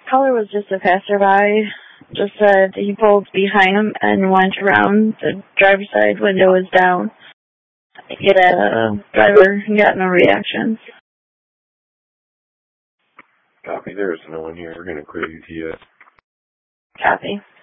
Caller was just a passerby. Just said he pulled behind him and went around. The driver's side window was down. The driver got no reactions. Copy. There is no one here. We're going to clear UTS. Copy.